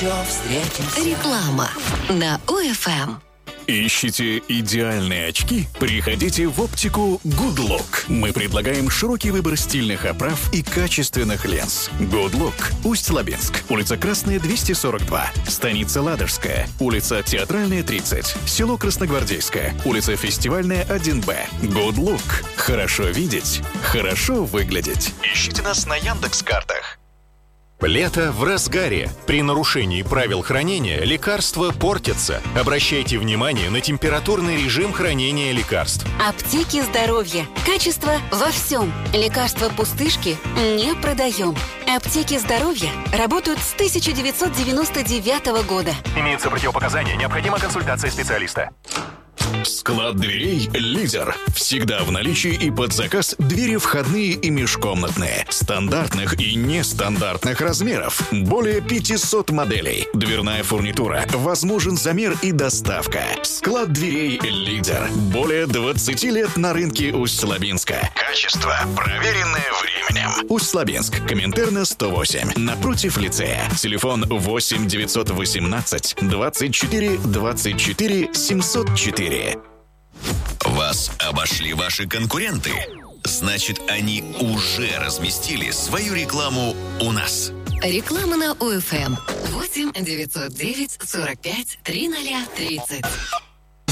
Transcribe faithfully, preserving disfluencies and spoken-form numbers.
еще встретимся. Реклама на ОФМ. Ищите идеальные очки? Приходите в оптику Good Look. Мы предлагаем широкий выбор стильных оправ и качественных линз. Good Look. Усть-Лабинск. Улица Красная, двести сорок два. Станица Ладожская. Улица Театральная, тридцать. Село Красногвардейское. Улица Фестивальная, один Б. Good Look. Хорошо видеть. Хорошо выглядеть. Ищите нас на Яндекс.Картах. Лето в разгаре. При нарушении правил хранения лекарства портятся. Обращайте внимание на температурный режим хранения лекарств. Аптеки здоровья. Качество во всем. Лекарства пустышки не продаем. Аптеки здоровья работают с тысяча девятьсот девяносто девятого года. Имеются противопоказания. Необходима консультация специалиста. Склад дверей «Лидер». Всегда в наличии и под заказ двери входные и межкомнатные. Стандартных и нестандартных размеров. Более пятисот моделей. Дверная фурнитура. Возможен замер и доставка. Склад дверей «Лидер». Более двадцати лет на рынке Усть-Лабинска. Качество, проверенное временем. Усть-Лабинск. Коминтерна, сто восемь. Напротив лицея. Телефон восемь девятьсот восемнадцать двадцать четыре двадцать четыре семьсот четыре. Вас обошли ваши конкуренты? Значит, они уже разместили свою рекламу у нас. Реклама на ОФМ. восемь девятьсот девять сорок пять тридцать тридцать.